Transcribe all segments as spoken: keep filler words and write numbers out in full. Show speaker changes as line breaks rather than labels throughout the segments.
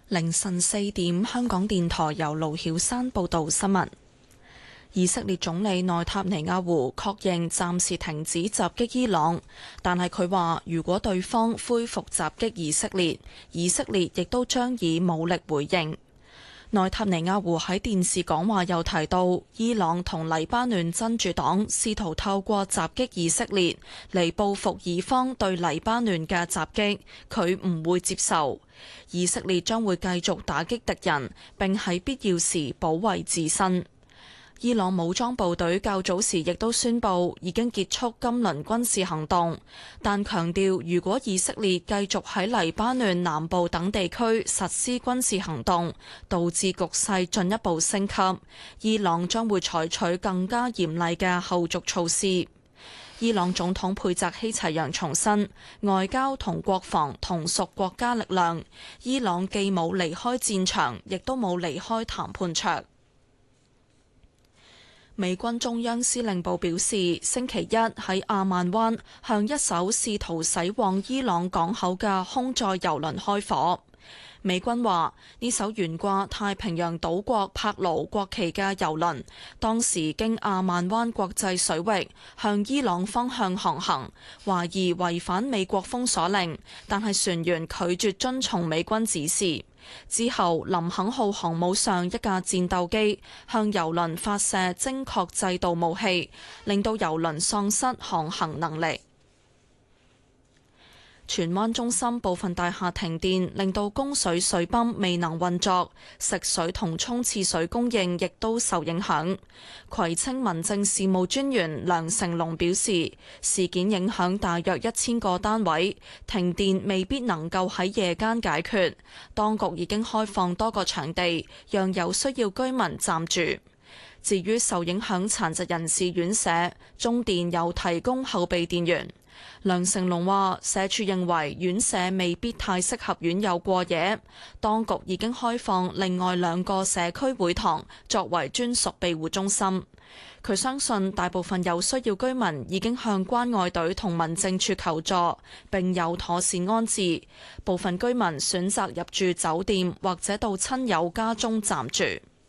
凌晨四點，香港電台由盧曉山報道新聞。以色列總理內塔尼亞胡確認暫時停止襲擊伊朗，但係佢話如果對方恢復襲擊以色列，以色列亦都將以武力回應。內塔尼亞胡喺電視講話又提到，伊朗同黎巴嫩真主黨試圖透過襲擊以色列嚟報復以方對黎巴嫩嘅襲擊，佢唔會接受。以色列將會繼續打擊敵人，並喺必要時保衛自身。伊朗武裝部隊較早時亦都宣布已經結束今輪軍事行動，但強調如果以色列繼續喺黎巴嫩南部等地區實施軍事行動，導致局勢進一步升級，伊朗將會採取更加嚴厲嘅後續措施。伊朗總統佩澤希齊揚重申，外交同國防同屬國家力量，伊朗既冇離開戰場，亦都冇離開談判桌。美軍中央司令部表示，星期一喺阿曼灣向一艘試圖駛往伊朗港口嘅空載油輪開火。美軍話呢艘懸掛太平洋島國帕勞國旗嘅油輪，當時經阿曼灣國際水域向伊朗方向航行，懷疑違反美國封鎖令，但係船員拒絕遵從美軍指示。之後，林肯號航母上一架戰鬥機向油輪發射精確制導武器，令到油輪喪失航行能力。荃灣中心部分大廈停電，令到供水水泵未能運作，食水同沖廁水供應亦都受影響。葵青民政事務專員梁成龍表示，事件影響大約一千個單位，停電未必能夠喺夜間解決。當局已經開放多個場地，讓有需要居民暫住。至於受影響殘疾人士院舍，中電有提供後備電源。梁成龍話，社署認為院舍未必太適合院友過夜，當局已經開放另外兩個社區會堂作為專屬庇護中心。佢相信大部分有需要居民已經向關愛隊同民政處求助，並有妥善安置。部分居民選擇入住酒店或者到親友家中暫住。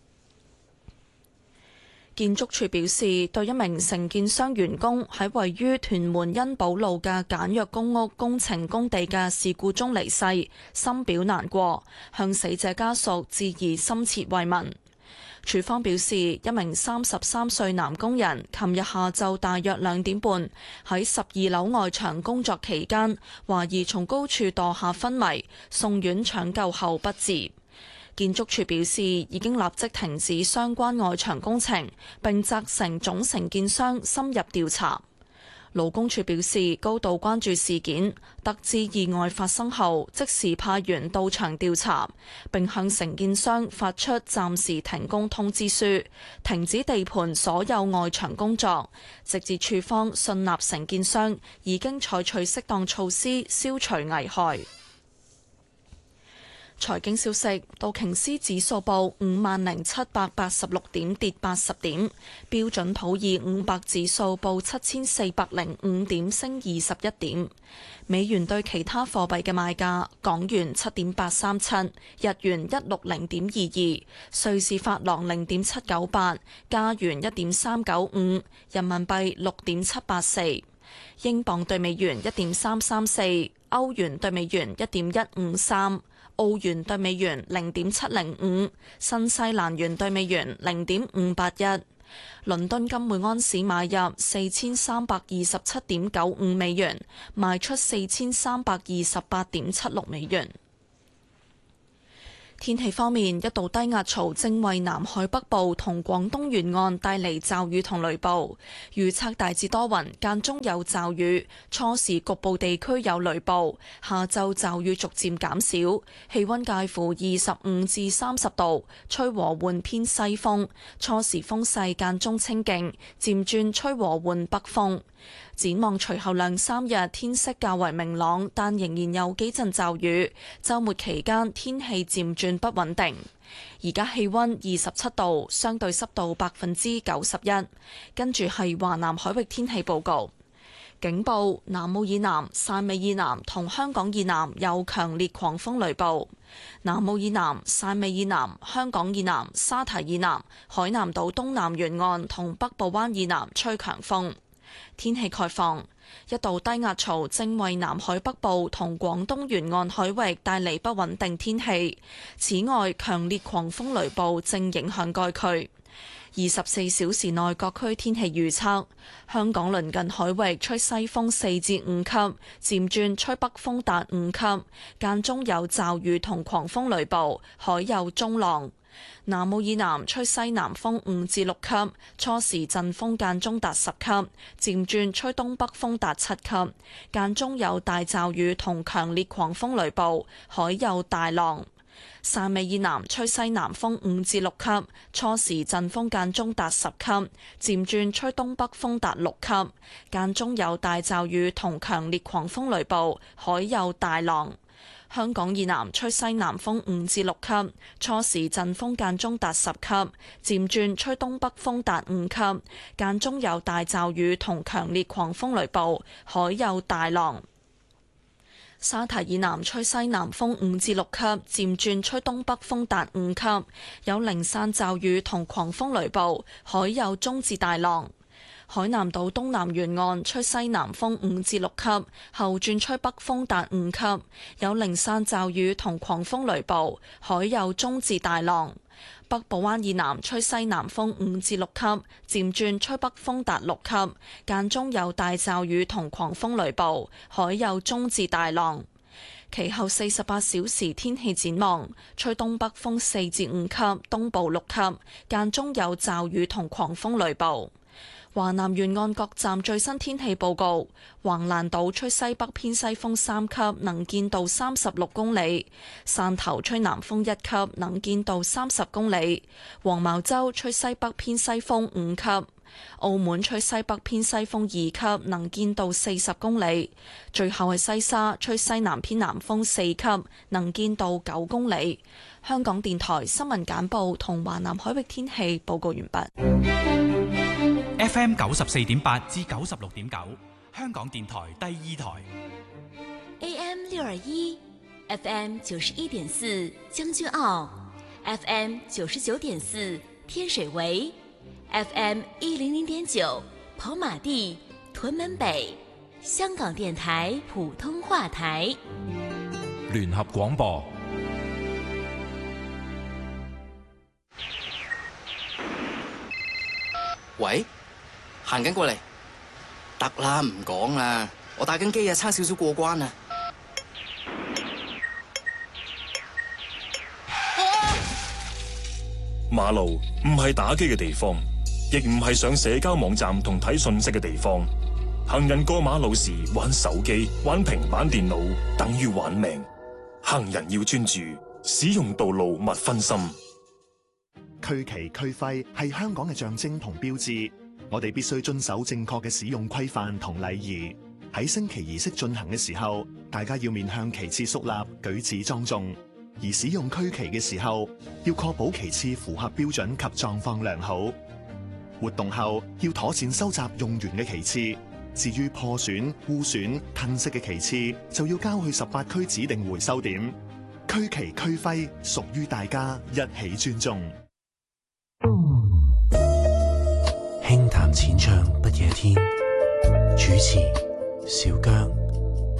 建築署表示，對一名承建商員工喺位於屯門恩寶路嘅簡約公屋工程工地嘅事故中離世，深表難過，向死者家屬致以深切慰問。署方表示，一名三十三歲男工人，琴日下晝大約兩點半喺十二樓外牆工作期間，懷疑從高處墮下昏迷，送院搶救後不治。建築署表示，已經立即停止相關外牆工程，並責成總承建商深入調查。勞工處表示，高度關注事件，得知意外發生後，即時派員到場調查，並向承建商發出暫時停工通知書，停止地盤所有外牆工作，直至處方信納承建商已經採取適當措施消除危害。財經消息，道瓊斯指數報五萬零七百八十六點，跌八十點；標準普爾五百指數報七千四百零五點，升二十一點。美元對其他貨幣嘅賣價：港元七點八三七，日元一六零點二二，瑞士法郎零點七九八，加元一點三九五，人民幣六點七八四，英鎊對美元一點三三四，歐元對美元一點一五三。澳元對美元零點七零五，新西蘭元對美元零點五八一。倫敦金每安士買入四千三百二十七點九五美元，賣出四千三百二十八點七六美元。天氣方面，一道低壓槽正為南海北部同廣東沿岸帶嚟驟雨同雷暴，預測大致多雲，間中有驟雨，初時局部地區有雷暴，下晝驟雨逐漸減少，氣溫介乎二十五至三十度，吹和緩偏西風，初時風勢間中清勁，漸轉吹和緩北風。展望隨後兩三日天色較為明朗，但仍然有幾陣驟雨。週末期間天氣漸轉不穩定。而家氣溫二十七度，相對濕度百分之九十一。跟住係華南海域天氣報告。警報：南澳以南、汕尾以南同香港以南有強烈狂風雷暴。 南澳以南、汕尾以南、香港以南、沙堤以南、海南島東南沿岸同北部灣以南吹強風。天氣概況，一道低壓槽正為南海北部同廣東沿岸海域帶嚟不穩定天氣。此外，強烈狂風雷暴正影響該區。二十四小時內各區天氣預測：香港鄰近海域吹西風四至五級，漸轉吹北風達五級，間中有驟雨同狂風雷暴，海有中浪。南澳以南吹西南風五至六級，初時陣風間中達十級，漸轉吹東北風達七級，間中有大驟雨同強烈狂風雷暴，海有大浪。汕尾以南吹西南風五至六級，初時陣風間中達十級，漸轉吹東北風達六級，間中有大驟雨同強烈狂風雷暴，海有大浪。香港以南吹西南風五至六級，初時陣風間中達十級，漸轉吹東北風達五級，間中有大驟雨同強烈狂風雷暴，海有大浪。沙堤以南吹西南風五至六級，漸轉吹東北風達五級，有零散驟雨同狂風雷暴，海有中至大浪。海南島東南沿岸吹西南風五至六級，後轉吹北風達五級，有零散驟雨同狂風雷暴，海有中至大浪。北部灣以南吹西南風五至六級，漸轉吹北風達六級，間中有大驟雨同狂風雷暴，海有中至大浪。其後四十八小時天氣展望，吹東北風四至五級，東部六級，間中有驟雨同狂風雷暴。華南沿岸各站最新天氣報告：橫瀾島吹西北偏西風三級，能見度三十六公里；汕頭吹南風一級，能見度三十公里；黃茅洲吹西北偏西風五級；澳門吹西北偏西風二級，能見度四十公里；最後係西沙吹西南偏南風四級，能見度九公里。香港電台新聞簡報同華南海域天氣報告完畢。
F M 九十四點八至九十六點九，香港電台第二台。
A M 六二一 ，F M 九十一點四將軍澳 ，F M 九十九點四天水圍 ，F M 一零零點九跑馬地、屯門北，香港電台普通話台。
聯合廣播。
喂，行緊過嚟，得啦，唔講啦，我打緊機啊，差少少過關啊！
馬路唔係打機嘅地方，亦唔係上社交網站同睇信息嘅地方。行人過馬路時玩手機、玩平板電腦，等於玩命。行人要專注，使用道路勿分心。
區旗區徽係香港嘅象徵同標誌，我哋必須遵守正確嘅使用規範同禮儀。喺升旗儀式進行嘅時候，大家要面向旗幟肅立，舉止莊重；而使用區旗嘅時候，要確保旗幟符合標準及狀況良好。活動後要妥善收集用完嘅旗幟，至於破損、污損、褪色嘅旗幟，就要交去十八區指定回收點。區旗區徽屬於大家，一起尊重。
輕談淺唱不夜天，主持小姜。